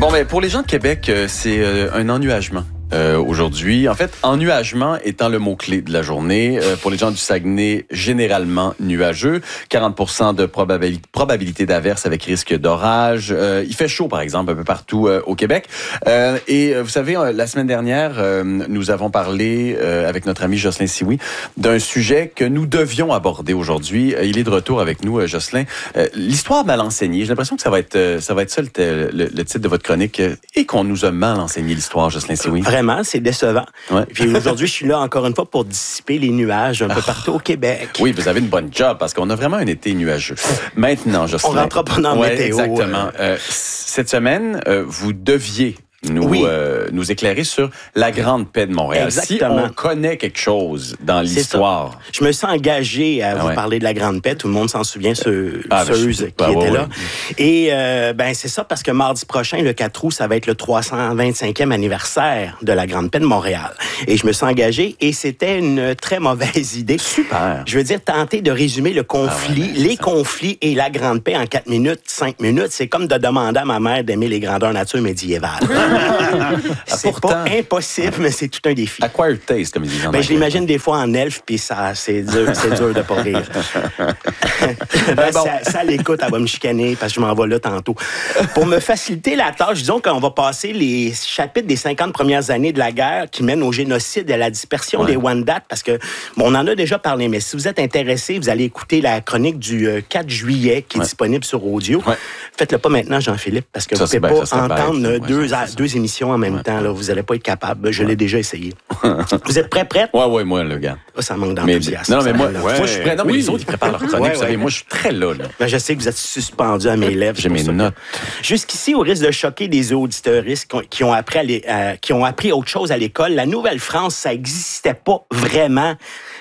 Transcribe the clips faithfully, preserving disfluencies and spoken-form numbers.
Bon, ben, pour les gens de Québec, euh, c'est euh, un ennuagement. Euh, aujourd'hui. En fait, ennuagement étant le mot-clé de la journée. Euh, pour les gens du Saguenay, généralement nuageux. quarante pour cent de probabili- probabilité d'averse avec risque d'orage. Euh, il fait chaud, par exemple, un peu partout euh, au Québec. Euh, et euh, vous savez, euh, la semaine dernière, euh, nous avons parlé euh, avec notre ami Jocelyn Sioui d'un sujet que nous devions aborder aujourd'hui. Euh, il est de retour avec nous, euh, Jocelyn. Euh, L'histoire mal enseignée. J'ai l'impression que ça va être, euh, ça va être ça le, le, le titre de votre chronique. Euh, et qu'on nous a mal enseigné l'histoire, Jocelyn Sioui. Vraiment, c'est décevant. Ouais. Puis aujourd'hui, je suis là encore une fois pour dissiper les nuages un peu partout au Québec. Oui, vous avez une bonne job parce qu'on a vraiment un été nuageux. Maintenant, Jocelyn. On rentre pas dans la ouais, météo. Exactement. Euh, cette semaine, euh, vous deviez nous, oui. euh, nous éclairer sur la Grande Paix de Montréal. Exactement. Si on connaît quelque chose dans l'histoire. Je me sens engagé à ah vous ouais. parler de la Grande Paix. Tout le monde s'en souvient, ceux, ah, ceux qui bah, étaient ouais, là. Ouais. Et euh, ben c'est ça parce que mardi prochain, le quatre août, ça va être le trois cent vingt-cinquième anniversaire de la Grande Paix de Montréal. Et je me suis engagé et c'était une très mauvaise idée. Super. Je veux dire, tenter de résumer le conflit, ah ouais, les ça. conflits et la Grande Paix en quatre minutes, cinq minutes, c'est comme de demander à ma mère d'aimer les grandeurs nature médiévales. C'est pourtant, pas impossible, mais c'est tout un défi. Acquired taste, comme ils disent. Ben, je l'imagine des fois en elfe, puis ça, c'est dur, c'est dur de pas rire. ben, bon. ça, ça l'écoute, elle va me chicaner, parce que je m'en vais là tantôt. Pour me faciliter la tâche, disons qu'on va passer les chapitres des cinquante premières années de la guerre qui mènent au génocide et à la dispersion ouais. des Wendat, parce que, bon, on en a déjà parlé, mais si vous êtes intéressé, vous allez écouter la chronique du quatre juillet qui est ouais. disponible sur audio. Ouais. Faites-le pas maintenant, Jean-Philippe, parce que ça, vous ne pouvez pas entendre bête, deux, ouais, deux émissions en même ouais. temps. Là, vous n'allez pas être capable. Je ouais. l'ai déjà essayé. Vous êtes prêts, prête? Oui, oui, moi, le gars. Oh, ça manque d'enthousiasme. Mais, non, mais moi, ouais. moi, je suis prêt. Non, mais oui. les autres, ils préparent leur chronique. Ouais, vous savez, ouais. moi, je suis très là. là. Ben, je sais que vous êtes suspendu à mes lèvres. J'ai mes notes. Que... Jusqu'ici, au risque de choquer des auditeuristes qui ont appris, à les, euh, qui ont appris autre chose à l'école, la Nouvelle-France, ça n'existait pas vraiment.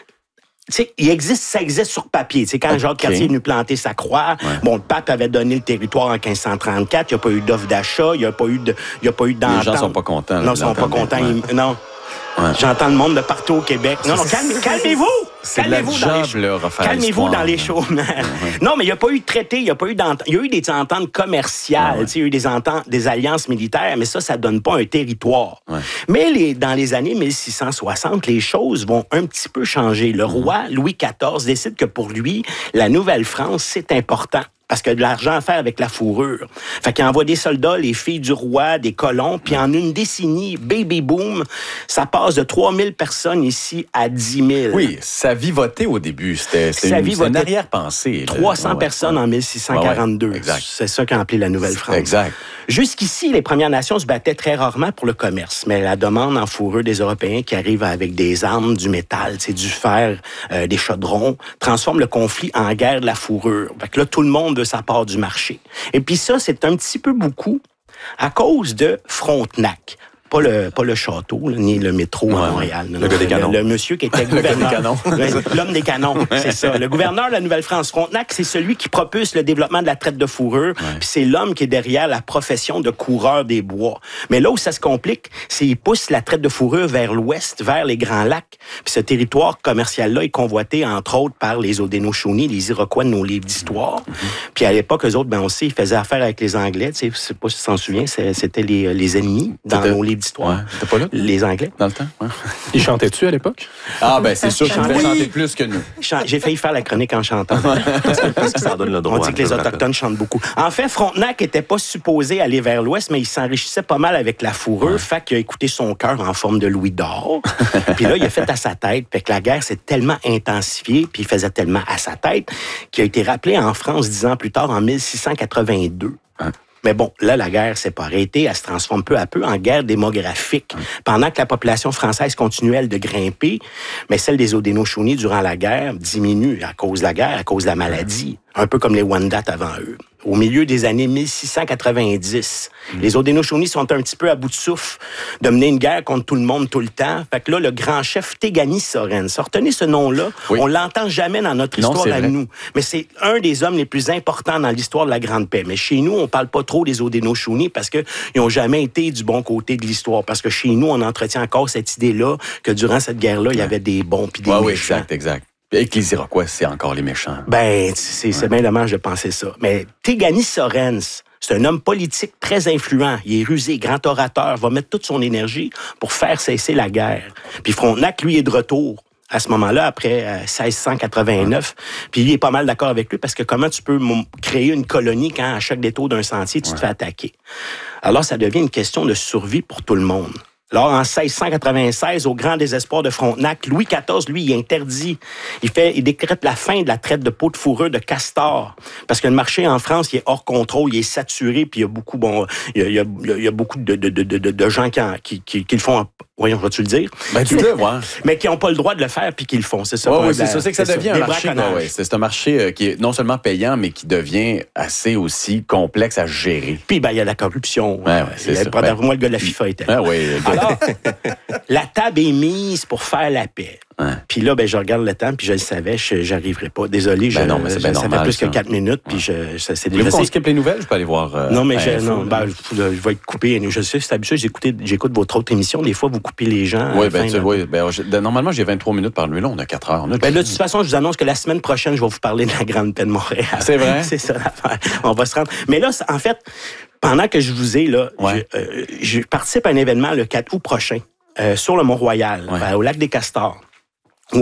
Tu sais, il existe, ça existe sur papier. Tu sais, quand okay. Jacques Cartier est venu planter sa croix, ouais. bon, le pape avait donné le territoire en quinze cent trente-quatre, il n'y a pas eu d'offre d'achat, il n'y a pas eu de, il n'y a pas eu d'entente. Les gens sont pas contents. Non, ils sont pas contents. Ouais. Ils, non. Ouais. J'entends le monde de partout au Québec. Non, non, calme, calmez-vous! C'est calmez-vous dans les job, là, calmez-vous dans les chômeurs. Ouais. Non, mais il n'y a pas eu de traité, il n'y a pas eu d'entente. Il y a eu des ententes commerciales, ouais. il y a eu des ententes, des alliances militaires, mais ça, ça ne donne pas un territoire. Ouais. Mais les, dans les années mille six cent soixante, les choses vont un petit peu changer. Le roi Louis quatorze décide que pour lui, la Nouvelle-France, c'est important. Parce qu'il y a de l'argent à faire avec la fourrure. Fait qu'il envoie des soldats, les filles du roi, des colons, puis en une décennie, baby boom, ça passe de trois mille personnes ici à dix mille. Oui, ça vivotait au début. C'était, c'était une, une arrière-pensée. trois cents ouais, personnes ouais. en mille six cent quarante-deux. Ouais, ouais, c'est ça qu'a appelé la Nouvelle-France. Exact. Jusqu'ici, les Premières Nations se battaient très rarement pour le commerce, mais la demande en fourrure des Européens qui arrivent avec des armes, du métal, du fer, euh, des chaudrons, transforme le conflit en guerre de la fourrure. Fait que là, tout le monde veut sa part du marché. Et puis ça, c'est un petit peu beaucoup à cause de Frontenac. Pas le, pas le château, là, ni le métro ouais, à Montréal. Le, non, gars des canons. Le, le monsieur qui était gouverneur. L'homme des canons, c'est ça. Le gouverneur de la Nouvelle-France, Frontenac, c'est celui qui propulse le développement de la traite de fourrure, ouais. puis c'est l'homme qui est derrière la profession de coureur des bois. Mais là où ça se complique, c'est qu'il pousse la traite de fourrure vers l'ouest, vers les Grands Lacs. Puis ce territoire commercial-là est convoité, entre autres, par les Haudenosaunee, les Iroquois de nos livres d'histoire. Mm-hmm. Puis à l'époque, eux autres, ben, on sait, ils faisaient affaire avec les Anglais. Tu sais, je sais pas si tu t'en souviens, c'était les, les ennemis dans c'était... nos livres d'histoire. Ouais. T'es pas là? Les Anglais. Dans le temps? Ouais. Ils chantaient-tu à l'époque? Ah, ben c'est sûr qu'ils devaient oui. chanter plus que nous. J'ai failli faire la chronique en chantant. parce, que, parce que ça en donne le droit. On dit que les Autochtones chantent beaucoup. En fait, Frontenac n'était pas supposé aller vers l'ouest, mais il s'enrichissait pas mal avec la fourrure. Ouais. Fait qu'il a écouté son cœur en forme de louis d'or. Puis là, il a fait à sa tête. Fait que la guerre s'est tellement intensifiée, puis il faisait tellement à sa tête, qu'il a été rappelé en France dix ans plus tard, en mille six cent quatre-vingt-deux. Hein? Mais bon, là, la guerre s'est pas arrêtée. Elle se transforme peu à peu en guerre démographique. Pendant que la population française continue, elle, de grimper, mais celle des Haudenosaunee durant la guerre diminue à cause de la guerre, à cause de la maladie. Un peu comme les Wendat avant eux. Au milieu des années mille six cent quatre-vingt-dix, mmh. les Haudenosaunee sont un petit peu à bout de souffle de mener une guerre contre tout le monde tout le temps. Fait que là, le grand chef Tegani Sorens, retenez ce nom-là, oui. on l'entend jamais dans notre non, histoire à vrai. nous. Mais c'est un des hommes les plus importants dans l'histoire de la Grande Paix. Mais chez nous, on parle pas trop des Haudenosaunee parce qu'ils n'ont jamais été du bon côté de l'histoire. Parce que chez nous, on entretient encore cette idée-là que durant cette guerre-là, il ouais. y avait des bons puis des ouais, méchants. Oui, exact, exact. Et que les Iroquois, c'est encore les méchants. Ben, c'est, c'est ouais. bien dommage de penser ça. Mais Tegani Sorens, C'est un homme politique très influent. Il est rusé, grand orateur, va mettre toute son énergie pour faire cesser la guerre. Puis Frontenac, lui, est de retour à ce moment-là, après euh, seize cent quatre-vingt-neuf. Puis il est pas mal d'accord avec lui parce que comment tu peux m- créer une colonie quand à chaque détour d'un sentier, tu ouais. te fais attaquer? Alors, ça devient une question de survie pour tout le monde. Alors, en seize cent quatre-vingt-seize, au grand désespoir de Frontenac, Louis quatorze, lui, il interdit, il fait, il décrète la fin de la traite de peau de fourrure de castor. Parce que le marché en France, il est hors contrôle, il est saturé, puis il y a beaucoup, bon, il y a, il y a, il y a beaucoup de, de, de, de, de gens qui, en, qui, qui, qui le font, en, voyons, vas-tu le dire? Ben, tu le vois. Mais qui n'ont pas le droit de le faire, puis qui le font, c'est ça. Oui, oui, c'est ça, c'est que ça devient ça, un marché. Ben, ouais, c'est un marché euh, qui est non seulement payant, mais qui devient assez aussi complexe à gérer. Puis, ben, il y a la corruption. Ouais, ouais, c'est ça. D'après ben, moi, le gars de la FIFA était là. Ah, oui, alors, la table est mise pour faire la paix. Ouais. Puis là, ben, je regarde le temps, puis je le savais, je n'arriverai pas. Désolé, je, ben non, mais c'est je, bien ça normal, fait plus ça. que quatre minutes, puis ouais. je, ça, c'est déjà... déjà... qu'on skippe les nouvelles? Je peux aller voir... Euh, non, mais je, info, non, ben, je, je vais être coupé. Je sais, c'est habituel, j'écoute, j'écoute votre autre émission. Des fois, vous coupez les gens. Oui, ben, tu, oui ben, normalement, j'ai vingt-trois minutes par nuit. Là, on a quatre heures. On a ben, de toute façon, je vous annonce que la semaine prochaine, je vais vous parler de la Grande Paix de Montréal. C'est vrai? C'est ça l'affaire. On va se rendre. Mais là, en fait, pendant que je vous ai, là, ouais. je, euh, je participe à un événement le quatre août prochain. Euh, sur le Mont-Royal, ouais. euh, au lac des Castors.